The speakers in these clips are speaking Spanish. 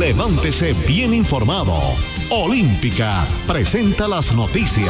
Levántese bien informado. Olímpica presenta las noticias.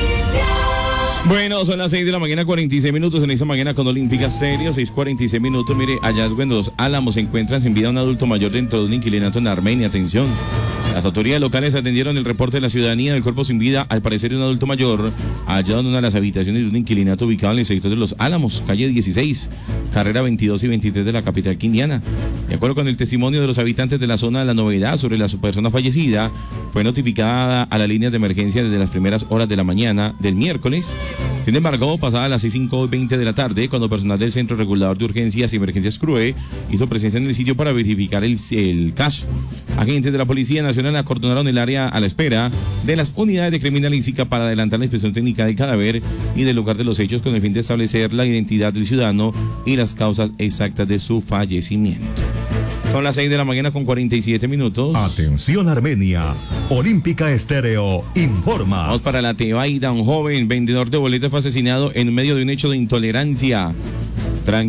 Bueno, son las 6 de la mañana, 46 minutos en esta mañana con Olímpica Stereo, 6:46 minutos. Mire, hallazgo en Los Álamos, se encuentran sin vida un adulto mayor dentro de un inquilinato en Armenia. Atención. Las autoridades locales atendieron el reporte de la ciudadanía del cuerpo sin vida, al parecer de un adulto mayor, hallado en una de las habitaciones de un inquilinato ubicado en el sector de Los Álamos, calle 16, carrera 22 y 23 de la capital quindiana. De acuerdo con el testimonio de los habitantes de la zona, la novedad sobre la persona fallecida fue notificada a la línea de emergencia desde las primeras horas de la mañana del miércoles. Sin embargo, pasadas las 6:20 de la tarde, cuando personal del Centro Regulador de Urgencias y Emergencias CRUE hizo presencia en el sitio para verificar el caso. Agentes de la Policía Nacional acordonaron el área a la espera de las unidades de criminalística para adelantar la inspección técnica del cadáver y del lugar de los hechos con el fin de establecer la identidad del ciudadano y las causas exactas de su fallecimiento. Son las 6 de la mañana con 47 minutos. Atención Armenia, Olímpica Estéreo informa. Vamos para la Tebaida. Un joven vendedor de boletas fue asesinado en medio de un hecho de intolerancia. La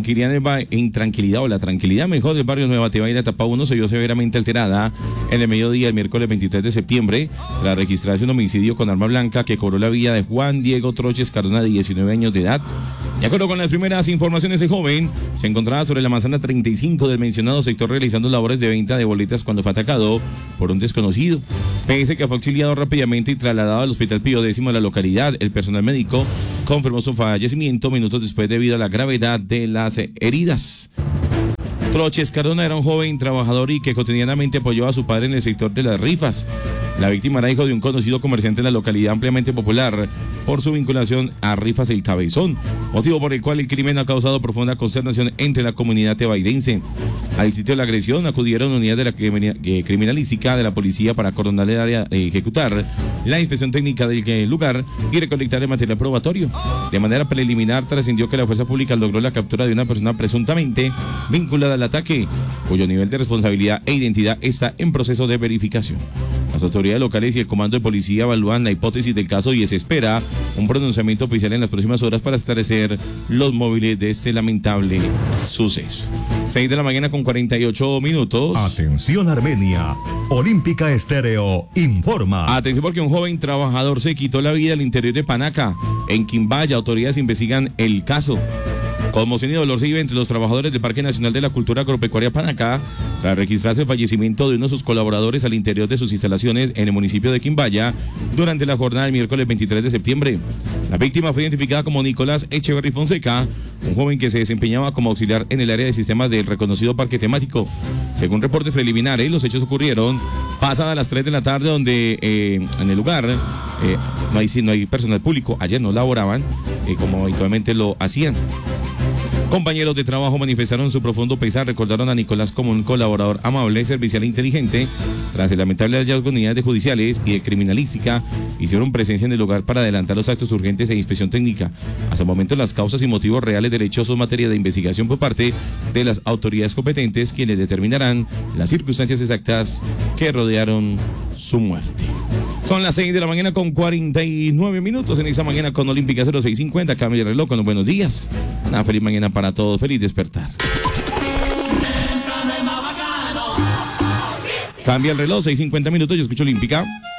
tranquilidad mejor del barrio Nueva Tebaida, etapa 1, se vio severamente alterada en el mediodía del miércoles 23 de septiembre tras registrarse un homicidio con arma blanca que cobró la vida de Juan Diego Troches Cardona, de 19 años de edad. De acuerdo con las primeras informaciones, el joven se encontraba sobre la manzana 35 del mencionado sector realizando labores de venta de boletas cuando fue atacado por un desconocido. Pese que fue auxiliado rápidamente y trasladado al Hospital Pío X de la localidad, el personal médico confirmó su fallecimiento minutos después debido a la gravedad de las heridas. Troches Cardona era un joven trabajador y que cotidianamente apoyó a su padre en el sector de las rifas. La víctima era hijo de un conocido comerciante de la localidad ampliamente popular por su vinculación a Rifas El Cabezón, motivo por el cual el crimen ha causado profunda consternación entre la comunidad tebaidense. Al sitio de la agresión acudieron unidades de la criminalística de la policía para acordonar el área, ejecutar la inspección técnica del lugar y recolectar el material probatorio. De manera preliminar trascendió que la fuerza pública logró la captura de una persona presuntamente vinculada al ataque, cuyo nivel de responsabilidad e identidad está en proceso de verificación. Las autoridades locales y el comando de policía evalúan la hipótesis del caso y se espera un pronunciamiento oficial en las próximas horas para esclarecer los móviles de este lamentable suceso. 6 de la mañana con 48 minutos. Atención Armenia, Olímpica Estéreo informa. Atención porque un joven trabajador se quitó la vida al interior de Panaca, en Quimbaya. Autoridades investigan el caso. Conmoción y dolor se vive entre los trabajadores del Parque Nacional de la Cultura Agropecuaria Panacá tras registrarse el fallecimiento de uno de sus colaboradores al interior de sus instalaciones en el municipio de Quimbaya durante la jornada del miércoles 23 de septiembre. La víctima fue identificada como Nicolás Echeverry Fonseca, un joven que se desempeñaba como auxiliar en el área de sistemas del reconocido parque temático. Según reportes preliminares, los hechos ocurrieron pasadas las 3 de la tarde, donde en el lugar no hay personal público. Ayer no laboraban como habitualmente lo hacían. Compañeros de trabajo manifestaron su profundo pesar, recordaron a Nicolás como un colaborador amable, servicial e inteligente. Tras el lamentable hallazgo, unidades judiciales y de criminalística hicieron presencia en el lugar para adelantar los actos urgentes e inspección técnica. Hasta el momento, las causas y motivos reales del hecho son materia de investigación por parte de las autoridades competentes, quienes determinarán las circunstancias exactas que rodearon su muerte. Son las 6 de la mañana con 49 minutos en esta mañana con Olímpica 0650. Cambia el reloj con los buenos días. Una feliz mañana para todos. Feliz despertar. Cambia el reloj, 6:50 minutos. Yo escucho Olímpica.